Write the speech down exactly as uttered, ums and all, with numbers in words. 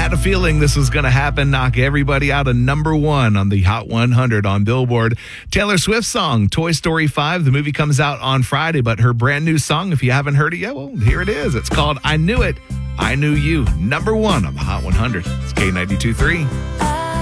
Had a feeling this was going to happen. Knock everybody out of number one on the Hot one hundred on Billboard. Taylor Swift's song, Toy Story five. The movie comes out on Friday, but her brand new song, if you haven't heard it yet, well, here it is. It's called I Knew It, I Knew You. Number one on the Hot one hundred. It's K ninety-two point three.